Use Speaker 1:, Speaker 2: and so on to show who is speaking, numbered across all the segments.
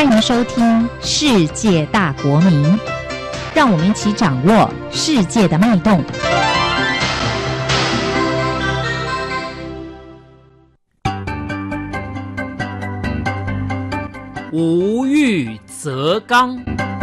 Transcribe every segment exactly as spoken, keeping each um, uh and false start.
Speaker 1: 迎收听《世界大国民》，让我们一起掌握世界的脉动。
Speaker 2: 无欲则刚。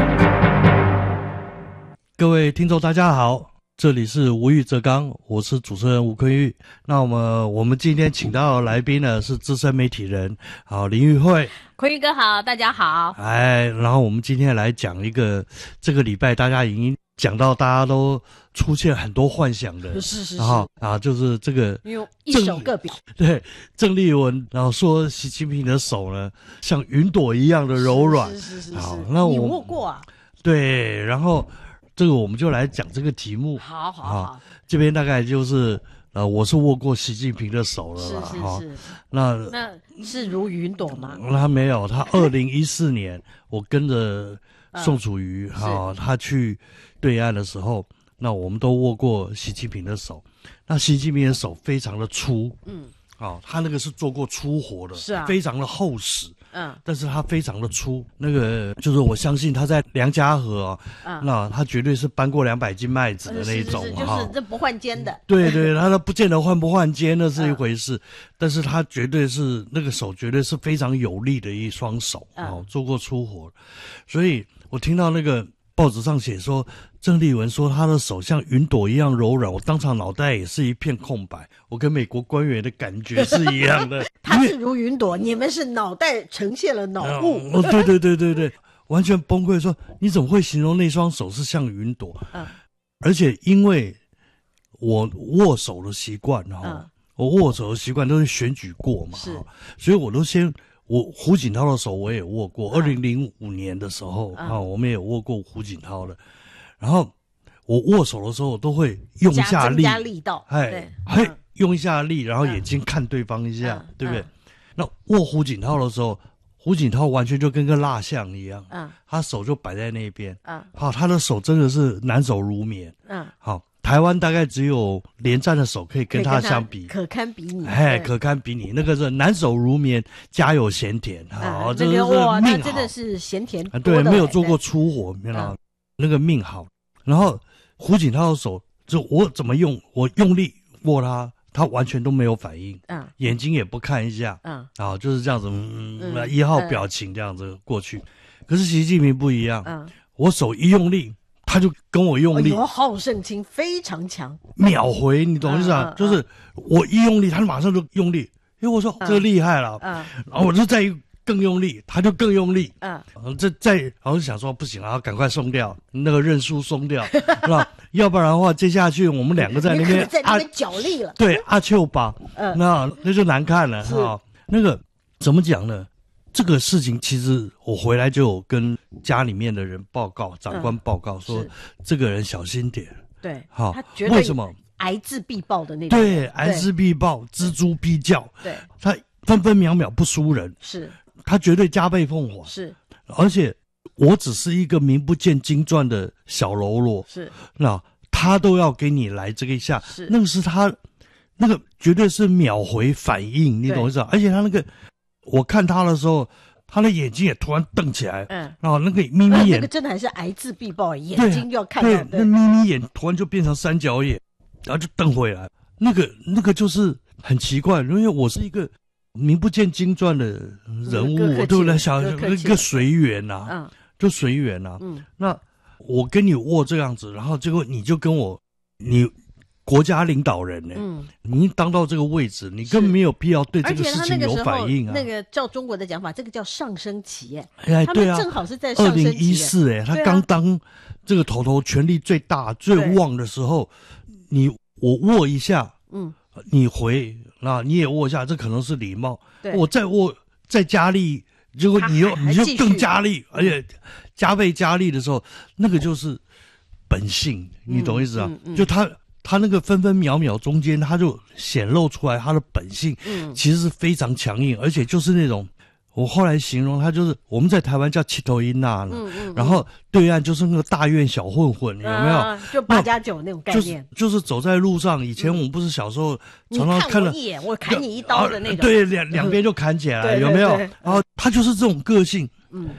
Speaker 3: 各位听众大家好，这里是无欲则刚，我是主持人吴坤玉。那我们我们今天请到的来宾呢是资深媒体人，好，林玉慧。
Speaker 4: 坤玉哥好，大家好。
Speaker 3: 哎，然后我们今天来讲一个这个礼拜大家已经讲到大家都出现很多幻想的，
Speaker 4: 是是是，
Speaker 3: 然后啊就是这个
Speaker 4: 用一手个表，
Speaker 3: 对，郑丽文，然后说习近平的手呢像云朵一样的柔软，
Speaker 4: 是是是是，
Speaker 3: 好，那我
Speaker 4: 你握过啊？
Speaker 3: 对，然后这个我们就来讲这个题目。
Speaker 4: 好好好，
Speaker 3: 这边大概就是呃，我是握过习近平的手了啦，
Speaker 4: 是是是。
Speaker 3: 那
Speaker 4: 那是如云朵吗？
Speaker 3: 他没有，他二零一四年我跟着宋楚瑜哈、
Speaker 4: 嗯
Speaker 3: 哦，他去对岸的时候，那我们都握过习近平的手。那习近平的手非常的粗，
Speaker 4: 嗯，
Speaker 3: 哦，他那个是做过粗活的，
Speaker 4: 是啊，
Speaker 3: 非常的厚实。
Speaker 4: 嗯，
Speaker 3: 但是他非常的粗，那个就是我相信他在梁家河啊、
Speaker 4: 嗯，
Speaker 3: 那他绝对是搬过两百斤麦子的那一种，
Speaker 4: 是是是，就是这不换肩的。
Speaker 3: 对对，他不见得换不换肩那是一回事，嗯、但是他绝对是那个手绝对是非常有力的一双手，嗯、哦，做过粗活，所以我听到那个报纸上写说郑丽文说他的手像云朵一样柔软，我当场脑袋也是一片空白，我跟美国官员的感觉是一样的。
Speaker 4: 他是如云朵，你们是脑袋呈现了脑雾。
Speaker 3: 哦，对对对对对，完全崩溃说你怎么会形容那双手是像云朵？嗯，而且因为我握手的习惯哈、哦嗯，我握手的习惯都是选举过嘛，是，所以我都先。我胡锦涛的手我也握过，二零零五年的时候啊、嗯，我们也握过胡锦涛的。然后我握手的时候，我都会用一下力，
Speaker 4: 加力道，
Speaker 3: 哎，嘿、嗯，用一下力，然后眼睛看对方一下，嗯、对不对、嗯？那握胡锦涛的时候，胡锦涛完全就跟个蜡像一样，嗯，他手就摆在那边，嗯，好，他的手真的是难手如棉，嗯，好。台湾大概只有连战的手可以跟他相比，
Speaker 4: 可堪比拟，
Speaker 3: 哎，可堪比拟，那个是难手如棉，家有闲田，好、
Speaker 4: 嗯，
Speaker 3: 这个
Speaker 4: 哇，
Speaker 3: 命好，
Speaker 4: 那真的是闲田多的，
Speaker 3: 对，没有做过粗活，你知道、嗯，那个命好。然后胡锦涛的手，就我怎么用，我用力握他，他完全都没有反应，嗯，眼睛也不看一下，嗯，啊，就是这样子，嗯，嗯一号表情这样子过去。嗯、可是习近平不一样，嗯，我手一用力。他就跟我用力，
Speaker 4: 有好胜心非常强，
Speaker 3: 秒回，你懂意思啊、嗯嗯？就是我一用力，他马上就用力，因为我说、嗯、这个厉害了，嗯，然后我就再更用力，他就更用力，嗯，这再，然后就想说不行了，赶快松掉那个认输，松掉，是吧？要不然的话，接下去我们两个在那边
Speaker 4: 在那边角力了，
Speaker 3: 对，阿丘吧，嗯，那那就难看了哈。那个怎么讲呢？这个事情其实我回来就有跟家里面的人报告，长官报告说，嗯、这个人小心点。
Speaker 4: 对，
Speaker 3: 好，
Speaker 4: 他绝对
Speaker 3: 为什么
Speaker 4: 睚眦必报的那种？
Speaker 3: 对，睚眦必报，锱铢必较。
Speaker 4: 对，
Speaker 3: 他分分秒秒不输人，
Speaker 4: 是，
Speaker 3: 他绝对加倍奉还。
Speaker 4: 是，
Speaker 3: 而且我只是一个名不见经传的小喽啰，
Speaker 4: 是，
Speaker 3: 那他都要给你来这个一下，
Speaker 4: 是，
Speaker 3: 那个是他，那个绝对是秒回反应，你懂意思吧？而且他那个。我看他的时候，他的眼睛也突然瞪起来，嗯，然后那个眯眯眼，
Speaker 4: 那个真的还是睚眦必报，眼睛就要看到，
Speaker 3: 对，那眯眯眼突然就变成三角眼，然后就瞪回来，那个那个就是很奇怪，因为我是一个名不见经传的人物，我都在想一个随缘呐，嗯，就随缘呐，嗯，那我跟你握这样子，然后结果你就跟我你。国家领导人呢、欸？嗯，你当到这个位置，你根本没有必要对这个事情有反应啊。
Speaker 4: 那个照中国的讲法，这个叫上升期、欸，
Speaker 3: 哎，对啊，
Speaker 4: 他们正好是在上升期、欸。
Speaker 3: 二零一四，哎，他刚当这个头头权力最大、最旺的时候，你我握一下，嗯，你回，那你也握一下，这可能是礼貌。我再握再加力，结果你又你就更加力，而且加倍加力的时候，那个就是本性，你懂意思啊？嗯嗯嗯、就他。他那个分分秒秒中间，他就显露出来他的本性，嗯，其实是非常强硬，而且就是那种，我后来形容他就是我们在台湾叫七头音呐，嗯嗯，然后对岸就是那个大院小混混，有没有？
Speaker 4: 啊、就八加九那种概念，
Speaker 3: 就是就是走在路上，以前我们不是小时候常常看到，
Speaker 4: 你看我一眼，我砍你一刀的那种，
Speaker 3: 啊、对，两两边就砍起来，有没有？然后他就是这种个性，嗯，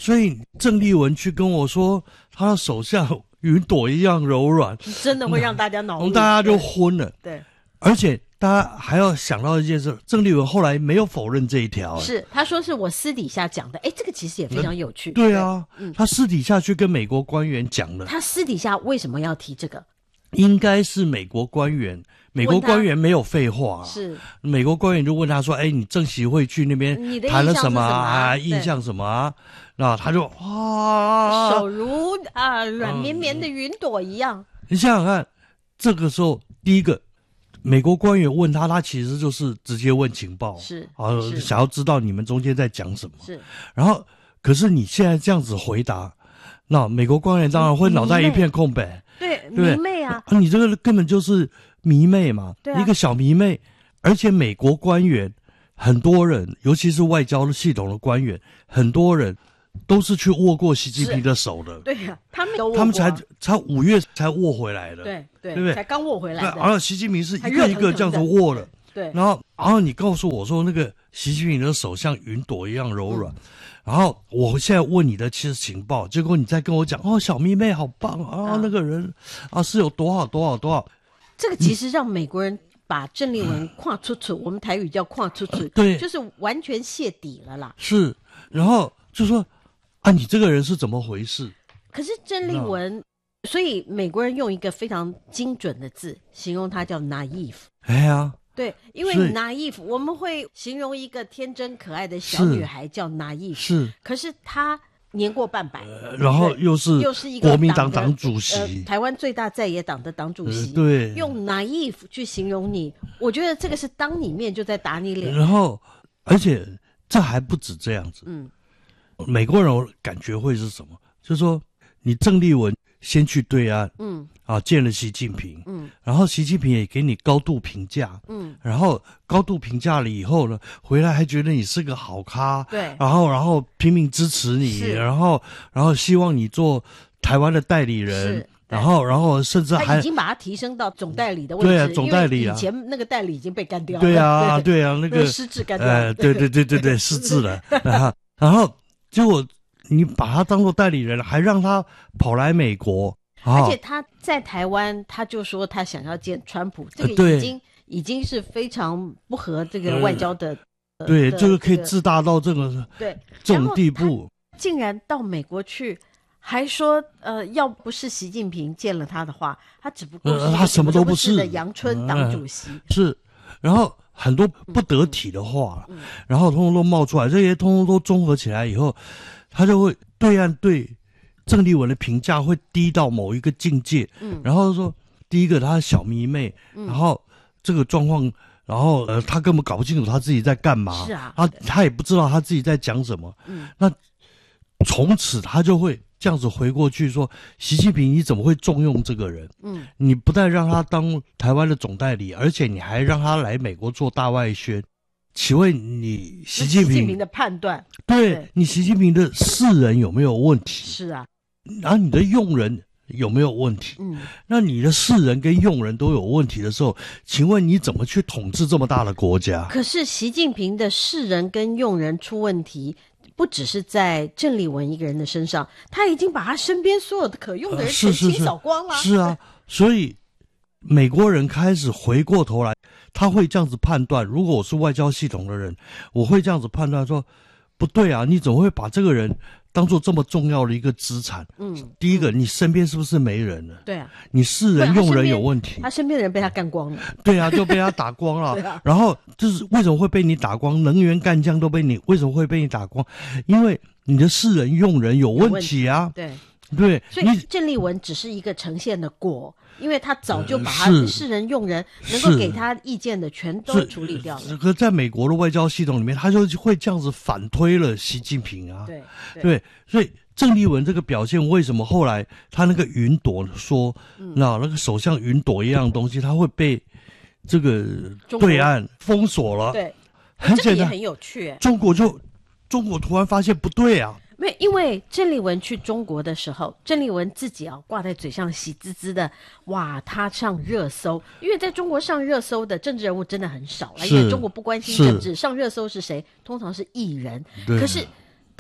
Speaker 3: 所以郑丽文去跟我说，他的手像云朵一样柔软，
Speaker 4: 真的会让大家恼怒，
Speaker 3: 我们大家就昏了。
Speaker 4: 对，
Speaker 3: 而且大家还要想到一件事，郑丽文后来没有否认这一条、欸，
Speaker 4: 是他说是我私底下讲的，哎，这个其实也非常有趣。
Speaker 3: 对啊，
Speaker 4: 对嗯、
Speaker 3: 他私底下去跟美国官员讲了，
Speaker 4: 他私底下为什么要提这个？
Speaker 3: 应该是美国官员。美国官员没有废话、啊，
Speaker 4: 是
Speaker 3: 美国官员就问他说：“哎，你政协会去那边谈了什么啊？印象什么啊？”那他就哇，
Speaker 4: 手如啊软绵绵的云朵一样。
Speaker 3: 嗯、你想想看，这个时候第一个，美国官员问他，他其实就是直接问情报，
Speaker 4: 是
Speaker 3: 啊，想要知道你们中间在讲什么。
Speaker 4: 是，
Speaker 3: 然后可是你现在这样子回答，那美国官员当然会脑袋一片空白。
Speaker 4: 对，迷妹啊，
Speaker 3: 啊，你这个根本就是迷妹嘛，
Speaker 4: 对啊、
Speaker 3: 一个小迷妹，而且美国官员很多人，尤其是外交系统的官员，很多人都是去握过习近平的手的。
Speaker 4: 对呀、啊，他们都握过、啊、
Speaker 3: 他们才才五月才握回来的，
Speaker 4: 对对，
Speaker 3: 对不对？
Speaker 4: 才刚握回来的。
Speaker 3: 然后习近平是一个一个这样子握了，
Speaker 4: 对。
Speaker 3: 然后然后你告诉我说那个习近平的手像云朵一样柔软。嗯，然后我现在问你的其实情报，结果你再跟我讲哦，小迷妹好棒啊，啊那个人啊是有多好多好多好。
Speaker 4: 这个其实让美国人把郑丽文跨出去，我们台语叫跨出去，
Speaker 3: 对，
Speaker 4: 就是完全泄底了啦。
Speaker 3: 是，然后就说啊，你这个人是怎么回事？
Speaker 4: 可是郑丽文，所以美国人用一个非常精准的字形容他叫 naive。
Speaker 3: 哎呀。
Speaker 4: 对，因为 naive 我们会形容一个天真可爱的小女孩叫 naive，
Speaker 3: 是，
Speaker 4: 可是她年过半百，
Speaker 3: 呃、然后又是
Speaker 4: 又是一个
Speaker 3: 国民党党主席、
Speaker 4: 呃，台湾最大在野党的党主席，
Speaker 3: 呃、对，
Speaker 4: 用 naive 去形容你，我觉得这个是当你面就在打你脸。
Speaker 3: 然后，而且这还不止这样子，
Speaker 4: 嗯，
Speaker 3: 美国人感觉会是什么？就是说你郑丽文先去对岸，
Speaker 4: 嗯。
Speaker 3: 啊，见了习近平，
Speaker 4: 嗯，
Speaker 3: 然后习近平也给你高度评价，
Speaker 4: 嗯，
Speaker 3: 然后高度评价了以后呢，回来还觉得你是个好咖，
Speaker 4: 对，
Speaker 3: 然后然后拼命支持你，然后然后希望你做台湾的代理人，然后然后甚至还
Speaker 4: 他已经把他提升到总代理的位置，
Speaker 3: 对啊，总代理啊，
Speaker 4: 以前那个代理已经被干掉了，
Speaker 3: 对啊，对啊，那个
Speaker 4: 失智干掉了，
Speaker 3: 呃，对对对对对，失智了，啊，然后结果你把他当做代理人，还让他跑来美国。
Speaker 4: 而且他在台湾，他就说他想要见川普，这个已经、呃、已经是非常不合这个外交的。
Speaker 3: 呃、对，这个可以自大到这个
Speaker 4: 对
Speaker 3: 这种地步。
Speaker 4: 竟然到美国去，还说呃，要不是习近平见了他的话，他只不过是、
Speaker 3: 呃、他什么都不是
Speaker 4: 的阳春党主席、
Speaker 3: 呃、是，然后很多不得体的话，嗯嗯、然后通通都冒出来，这些通通都综合起来以后，他就会对岸对。郑丽文的评价会低到某一个境界，嗯，然后说第一个她是小迷妹，嗯，然后这个状况，然后呃，她根本搞不清楚她自己在干嘛，
Speaker 4: 是啊，
Speaker 3: 她她也不知道她自己在讲什么，嗯，那从此她就会这样子回过去说，习近平你怎么会重用这个人？嗯，你不但让他当台湾的总代理，而且你还让他来美国做大外宣。请问你习近平
Speaker 4: 习近平的判断，
Speaker 3: 对, 对你习近平的世人有没有问题？
Speaker 4: 是啊，
Speaker 3: 然后你的用人有没有问题？嗯，那你的世人跟用人都有问题的时候，请问你怎么去统治这么大的国家？
Speaker 4: 可是习近平的世人跟用人出问题，不只是在郑丽文一个人的身上，他已经把他身边所有的可用的人全清扫光了。
Speaker 3: 呃、是, 是, 是, 是啊，所以美国人开始回过头来。他会这样子判断，如果我是外交系统的人，我会这样子判断说，不对啊，你怎么会把这个人当作这么重要的一个资产？嗯，第一个，你身边是不是没人了？
Speaker 4: 对啊，
Speaker 3: 你世人用人有问题。
Speaker 4: 他身边的人被他干光了。
Speaker 3: 对啊，就被他打光了。
Speaker 4: 啊、
Speaker 3: 然后就是为什么会被你打光？能源干将都被你，为什么会被你打光？因为你的世人用人有问题啊。
Speaker 4: 对。
Speaker 3: 对，
Speaker 4: 所以郑丽文只是一个呈现的果，因为他早就把他世人用人能够给他意见的全都处理掉了。
Speaker 3: 可在美国的外交系统里面，他就会这样子反推了习近平啊。
Speaker 4: 对 对,
Speaker 3: 对，所以郑丽文这个表现，为什么后来他那个云朵说，嗯、那那个手像云朵一样的东西，他会被这个对岸封锁了？
Speaker 4: 对，
Speaker 3: 很简单，这个
Speaker 4: 也很有趣。
Speaker 3: 中国就中国突然发现不对啊。
Speaker 4: 没，因为郑丽文去中国的时候，郑丽文自己啊挂在嘴上喜滋滋的，哇，他上热搜，因为在中国上热搜的政治人物真的很少了，因为中国不关心政治，上热搜是谁？通常是艺人。可是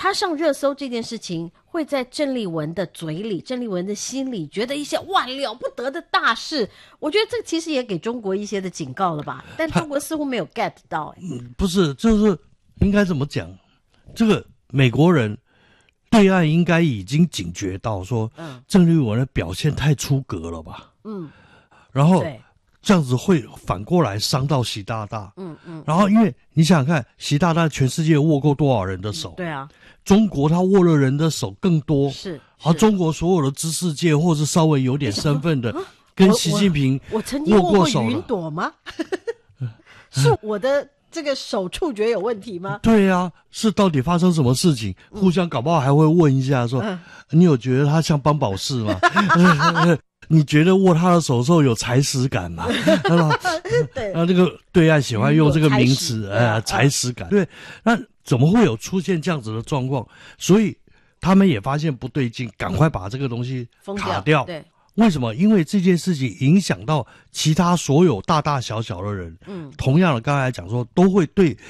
Speaker 4: 他上热搜这件事情会在郑丽文的嘴里、郑丽文的心里觉得一些哇了不得的大事，我觉得这其实也给中国一些的警告了吧？但中国似乎没有 get 到、欸。
Speaker 3: 嗯，不是，就是应该怎么讲？这个美国人对岸应该已经警觉到说，嗯，郑丽文的表现太出格了吧？嗯，然后这样子会反过来伤到习大大。嗯嗯，然后因为你想想看，习大大全世界握过多少人的手？嗯、
Speaker 4: 对啊。
Speaker 3: 中国他握了人的手更多，
Speaker 4: 是，
Speaker 3: 而中国所有的知识界或是稍微有点身份的，跟习近平
Speaker 4: 我我我曾经握过云朵吗？是我的这个手触觉有问题吗？
Speaker 3: 对啊，是到底发生什么事情？互相搞不好还会问一下说，嗯、你有觉得他像邦宝适吗？你觉得握他的手的时候有踩屎感吗？对，那这个对岸喜欢用这个名词，哎，踩屎感。对，那怎么会有出现这样子的状况？所以他们也发现不对劲，赶快把这个东西卡掉。
Speaker 4: 对，
Speaker 3: 为什么？因为这件事情影响到其他所有大大小小的人。嗯，同样的，刚才讲说都会对